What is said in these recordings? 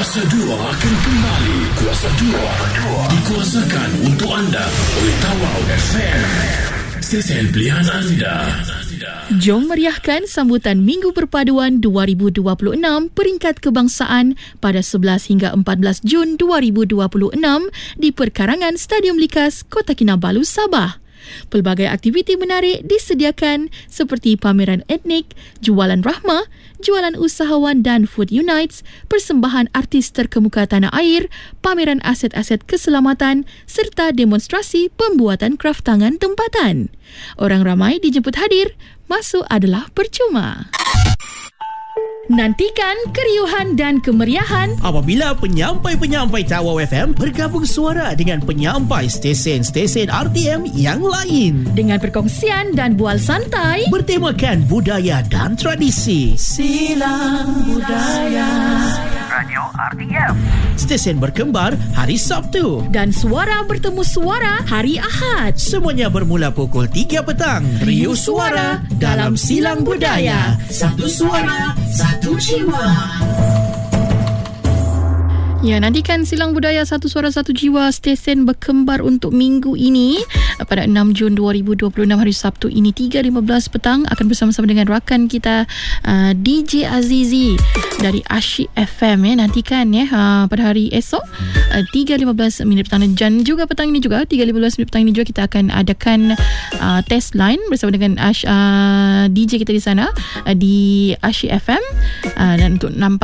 Kuasa 2 akan kembali. Kuasa 2 dikuasakan untuk anda oleh Tawau FM, stesen pilihan anda. Jom meriahkan sambutan Minggu Perpaduan 2026 peringkat kebangsaan pada 11 hingga 14 Jun 2026 di perkarangan Stadium Likas, Kota Kinabalu, Sabah. Pelbagai aktiviti menarik disediakan seperti pameran etnik, jualan rahmah, jualan usahawan dan Food Unites, persembahan artis terkemuka tanah air, pameran aset-aset keselamatan serta demonstrasi pembuatan kraf tangan tempatan. Orang ramai dijemput hadir, masuk adalah percuma. Nantikan keriuhan dan kemeriahan apabila penyampai-penyampai Tawau FM bergabung suara dengan penyampai stesen-stesen RTM yang lain dengan perkongsian dan bual santai bertemakan budaya dan tradisi. Silang Budaya Radio RTM. Stesen berkembar hari Sabtu dan suara bertemu suara hari Ahad. Semuanya bermula pukul 3 petang. Riuh suara dalam Silang Budaya. Satu suara, satu jiwa. Ya, nantikan Silang Budaya Satu Suara Satu Jiwa stesen berkembar untuk minggu ini pada 6 Jun 2026 hari Sabtu ini 3.15 petang akan bersama-sama dengan rakan kita DJ Azizi dari Asyik FM ya. Nantikan ya pada hari esok 3.15 minit petang dan juga petang ini juga 3.15 minit petang ini juga kita akan adakan test line bersama dengan DJ kita di sana di Asyik FM dan untuk nampak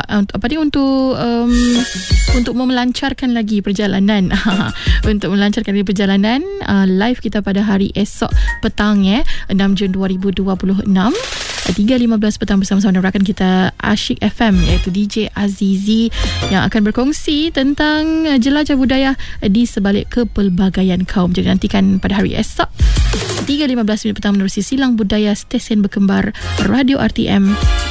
untuk melancarkan lagi perjalanan untuk melancarkan lagi perjalanan live kita pada hari esok petang 6 Jun 2026 3.15 petang bersama-sama dengan rakan kita Asyik FM iaitu DJ Azizi yang akan berkongsi tentang jelajah budaya di sebalik kepelbagaian kaum. Jadi nantikan pada hari esok 3.15 minit petang menerusi Silang Budaya stesen berkembar Radio RTM.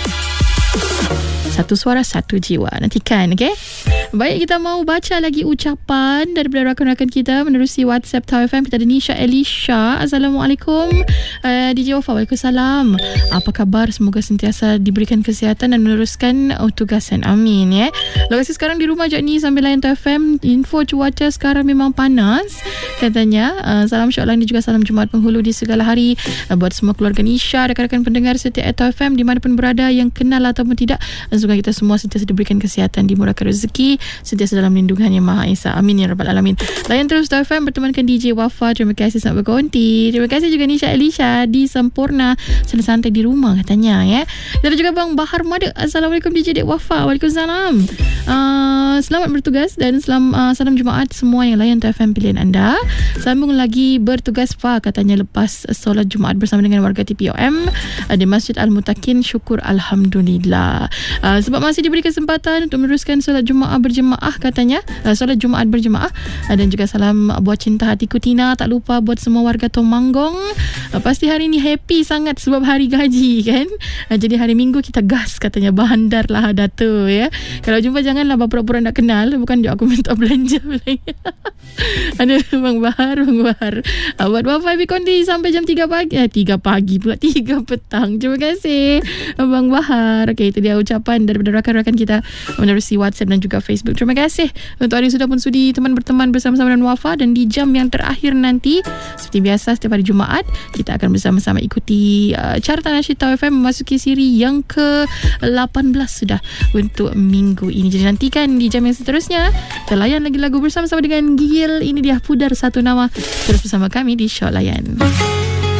Satu suara, satu jiwa. Nantikan, okey? Baik, kita mau baca lagi ucapan daripada rakan-rakan kita menerusi WhatsApp Tawau FM. Kita ada Nisha Elisha. Assalamualaikum. DJ Wafa, waalaikumsalam. Apa khabar? Semoga sentiasa diberikan kesihatan dan meneruskan tugasan. Amin, ya. Lokasi sekarang di rumah je ni sambil layan Tawau FM. Info cuaca sekarang memang panas, katanya. Salam syok dan juga salam Jumaat penghulu di segala hari buat semua keluarga Nisha, rakan-rakan pendengar setia Tawau FM dimanapun berada, yang kenal ataupun tidak. Semoga kita semua sentiasa diberikan kesihatan, dimurahkan rezeki, sentiasa dalam lindungan Yang Maha Esa. Amin ya Rabbal Alamin. Layan terus Tawau FM bertemankan DJ Wafa. Terima kasih sangat berkonti. Terima kasih juga Nisha Elisha di Sempurna, santai-santai di rumah katanya ya. Kita ada juga Bang Bahar Mada. Assalamualaikum DJ Dek Wafa. Waalaikumsalam. Selamat bertugas dan salam Jumaat semua yang layan Tawau FM pilihan anda. Sambung lagi bertugas Fa katanya lepas solat Jumaat bersama dengan warga TPOM di Masjid Al-Mutakin. Syukur Alhamdulillah. Sebab masih diberi kesempatan untuk meneruskan solat Jumaat berjemaah katanya. Solat Jumaat berjemaah. Dan juga salam buat cinta hatiku Tina. Tak lupa buat semua warga Tomanggong. Pasti hari ni happy sangat sebab hari gaji kan. Jadi hari Minggu kita gas katanya. Bandar lah data ya. Kalau jumpa janganlah pura-pura nak kenal. Bukan je aku minta belanja. Ada Bang Bahar. Buat Wafa Kondi sampai jam 3 pagi. 3 pagi pula 3 petang. Terima kasih Bang Bahar. Okey, itu dia ucapan daripada rakan-rakan kita menerusi WhatsApp dan juga Facebook. Terima kasih untuk hari sudah pun sudi berteman bersama-sama dengan Wafa. Dan di jam yang terakhir nanti seperti biasa setiap hari Jumaat kita akan bersama-sama ikuti carta nasyid Tawau FM memasuki siri yang ke-18 sudah untuk minggu ini. Jadi nantikan di jam yang seterusnya kita layan lagi lagu bersama-sama dengan Gigil. Ini dia Pudar Satu Nama. Terus bersama kami di Syok Layan.